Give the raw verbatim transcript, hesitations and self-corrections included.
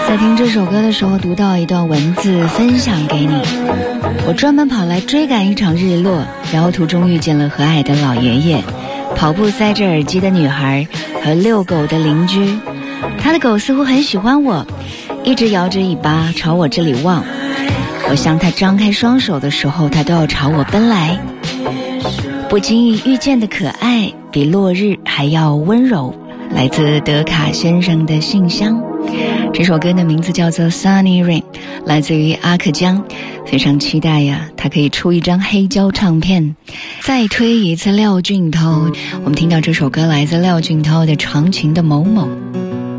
在听这首歌的时候读到一段文字分享给你。我专门跑来追赶一场日落，然后途中遇见了和蔼的老爷爷，跑步塞着耳机的女孩和遛狗的邻居。他的狗似乎很喜欢我，一直摇着尾巴朝我这里望。我向他张开双手的时候，他都要朝我奔来。不经意遇见的可爱比落日还要温柔，来自德卡先生的信箱。这首歌的名字叫做 Sunny Rain， 来自于阿克江，非常期待呀，他可以出一张黑胶唱片。再推一次廖俊涛，我们听到这首歌来自廖俊涛的《长情的某某》。